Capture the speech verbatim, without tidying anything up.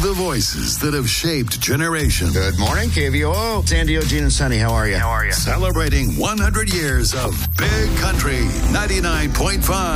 The voices that have shaped generations. Good morning, K V O O. It's Andy, Eugene, and Sunny. How are you? How are you? Celebrating one hundred years of Big Country ninety-nine point five.